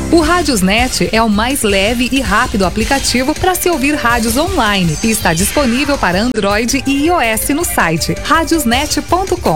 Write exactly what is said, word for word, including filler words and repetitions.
O Rádiosnet é o mais leve e rápido aplicativo para se ouvir rádios online e está disponível para Android e iOS no site radiosnet ponto com.